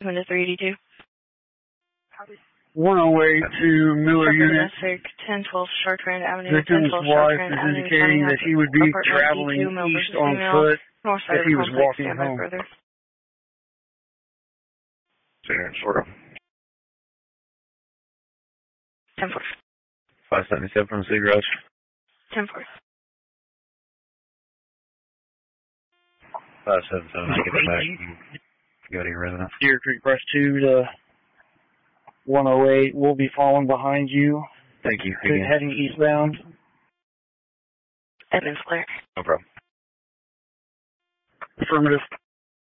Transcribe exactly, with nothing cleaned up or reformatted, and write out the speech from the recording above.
Windows three eighty-two. one oh eight to Miller Unit. ten twelve Chartrand Avenue. Victim's wife is indicating that he would be traveling east on foot if he was walking home. ten four. five seventy-seven from City Rush. ten four. five seventy-seven, I get it back. Go to your residence. Deer Creek, press two to one oh eight. We'll be following behind you. Thank you. Again. Heading eastbound. Edmonds Clear. No problem. Affirmative.